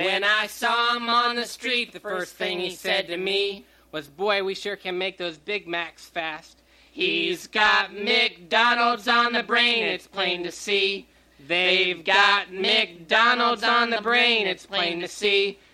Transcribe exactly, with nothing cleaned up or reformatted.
When I saw him on the street, the first thing he said to me was, "Boy, we sure can make those Big Macs fast." He's got McDonald's on the brain, it's plain to see. They've got McDonald's on the brain, it's plain to see.